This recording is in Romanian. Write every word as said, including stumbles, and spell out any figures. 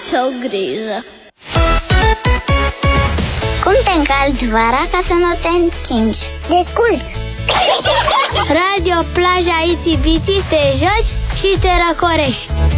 nicio grijă. Cum te încalzi vara ca să nu te încingi? Desculți! Radio Plaja Itsy Bitsy, te joci și te răcorești.